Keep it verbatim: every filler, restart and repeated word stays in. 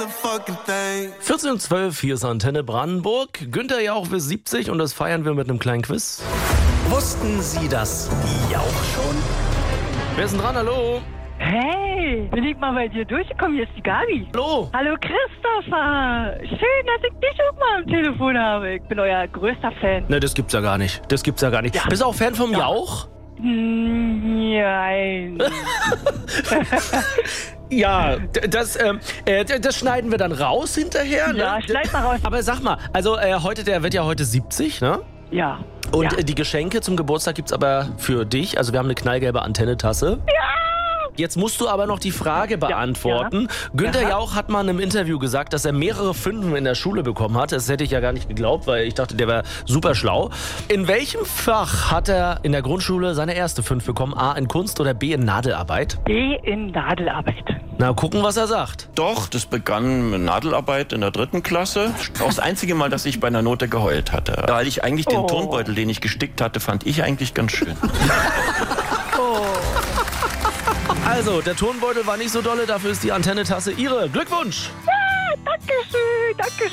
motherfucking thing. vierzehn Uhr zwölf, hier ist Antenne Brandenburg. Günther Jauch wird siebzig und das feiern wir mit einem kleinen Quiz. Wussten Sie das Jauch schon? Wer ist denn dran? Hallo? Hey, bin ich mal bei dir durchgekommen? Hier ist die Gabi. Hallo? Hallo Christopher. Schön, dass ich dich auch mal am Telefon habe. Ich bin euer größter Fan. Ne, das gibt's ja gar nicht. Das gibt's ja gar nicht. Ja. Bist du auch Fan vom Ja. Jauch? Nein. Ja, d- das, ähm, äh, d- das schneiden wir dann raus hinterher. Ne? Ja, schneid mal raus. Aber sag mal, also äh, heute, der wird ja heute siebzig, ne? Ja. Und ja. äh, die Geschenke zum Geburtstag gibt's aber für dich. Also wir haben eine knallgelbe Antenne-Tasse. Ja! Jetzt musst du aber noch die Frage beantworten. ja. Günther Ja. Jauch hat mal in einem Interview gesagt, dass er mehrere Fünfen in der Schule bekommen hat. Das hätte ich ja gar nicht geglaubt, weil ich dachte, der wäre super schlau. In welchem Fach hat er in der Grundschule seine erste Fünf bekommen? A in Kunst oder B in Nadelarbeit? B in Nadelarbeit. Na, gucken, was er sagt. Doch, das begann mit Nadelarbeit in der dritten Klasse. Auch das einzige Mal, dass ich bei einer Note geheult hatte. Weil ich eigentlich den Oh. Turnbeutel, den ich gestickt hatte, fand ich eigentlich ganz schön. Also, der Turnbeutel war nicht so dolle, dafür ist die Antenne-Tasse ihre. Glückwunsch! Dankeschön, Dankeschön.